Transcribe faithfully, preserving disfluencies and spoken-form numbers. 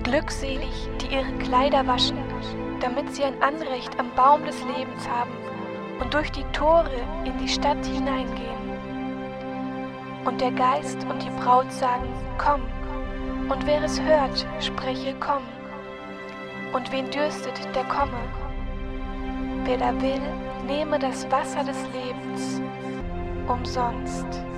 Glückselig, die ihre Kleider waschen, damit sie ein Anrecht am Baum des Lebens haben und durch die Tore in die Stadt hineingehen. Und der Geist und die Braut sagen, komm, und wer es hört, spreche, komm. Und wen dürstet, der komme. Wer da will, nehme das Wasser des Lebens umsonst.